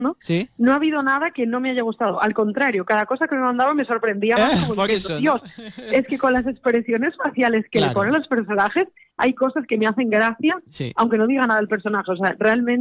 ¿no? Sí. No ha habido nada que no me haya gustado. Al contrario, cada cosa que me mandaba me sorprendía más. Como Por diciendo, eso, Dios, ¿no? es que con las expresiones faciales que Claro. le ponen los personajes, hay cosas que me hacen gracia, Sí. aunque no diga nada el personaje. O sea, realmente